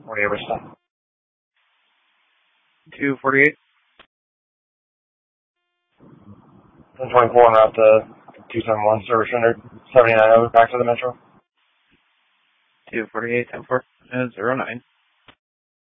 48 Bristol. 248. 1024 and route to 271, service rendered 79 back to the Metro. 248, 10-4, 09.